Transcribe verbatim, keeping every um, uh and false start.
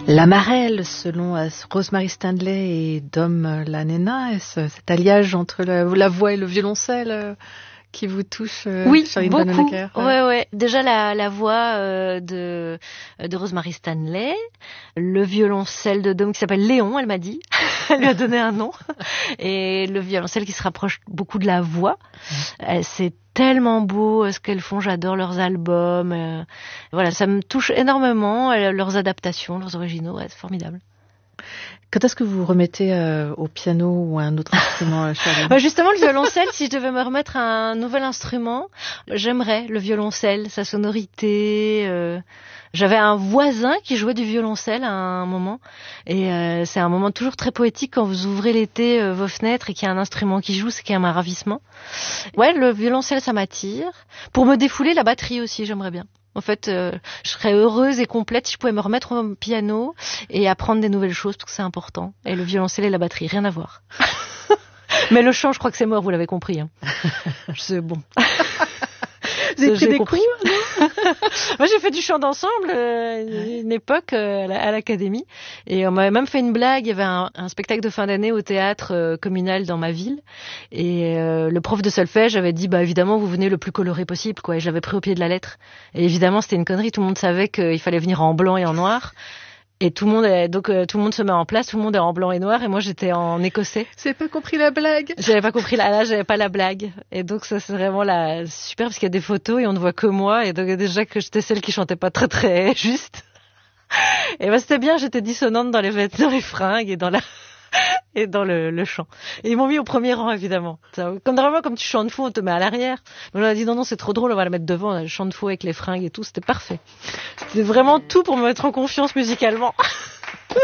La Marelle, selon euh, Rosemary Stanley et Dom Lanena, est-ce cet alliage entre la, la voix et le violoncelle euh, qui vous touche, euh, oui, Charline beaucoup. Vanhoenacker? Ouais, ouais. Déjà la, la voix euh, de de Rosemary Stanley, le violoncelle de Dom qui s'appelle Léon, elle m'a dit, elle lui a donné un nom, et le violoncelle qui se rapproche beaucoup de la voix. Euh, c'est tellement beau euh, ce qu'elles font, j'adore leurs albums. Euh, voilà, ça me touche énormément, euh, leurs adaptations, leurs originaux, ouais, c'est formidable. Quand est-ce que vous vous remettez euh, au piano ou à un autre instrument, Charline? Bah justement, le violoncelle, si je devais me remettre à un nouvel instrument, j'aimerais le violoncelle, sa sonorité. Euh, j'avais un voisin qui jouait du violoncelle à un moment, et euh, c'est un moment toujours très poétique quand vous ouvrez l'été euh, vos fenêtres et qu'il y a un instrument qui joue, c'est quand même un ravissement. Ouais, le violoncelle, ça m'attire. Pour me défouler, la batterie aussi, j'aimerais bien. En fait, euh, je serais heureuse et complète si je pouvais me remettre au piano et apprendre des nouvelles choses, parce que c'est important. Et le violoncelle et la batterie, rien à voir. Mais le chant, je crois que c'est mort, vous l'avez compris. Hein. C'est bon. Vous avez pris des cours? Moi, j'ai fait du chant d'ensemble euh, une époque euh, à l'académie, et on m'avait même fait une blague. Il y avait un, un spectacle de fin d'année au théâtre euh, communal dans ma ville, et euh, le prof de solfège avait dit bah évidemment vous venez le plus coloré possible, quoi. Et je l'avais pris au pied de la lettre. Et évidemment c'était une connerie. Tout le monde savait qu'il fallait venir en blanc et en noir. Et tout le monde est, donc euh, tout le monde se met en place, tout le monde est en blanc et noir, et moi j'étais en écossais. J'ai pas compris la blague. J'avais pas compris la, là j'avais pas la blague. Et donc ça c'est vraiment la super, parce qu'il y a des photos et on ne voit que moi, et donc déjà que j'étais celle qui chantait pas très très juste. Et ben c'était bien, j'étais dissonante dans les vêtements, dans les fringues et dans la et dans le, le chant. Et ils m'ont mis au premier rang, évidemment. Ça, comme vraiment, comme tu chantes faux, on te met à l'arrière. Mais on a dit non, non, c'est trop drôle, on va la mettre devant. Le chant de faux avec les fringues et tout, c'était parfait. C'était vraiment tout pour me mettre en confiance musicalement.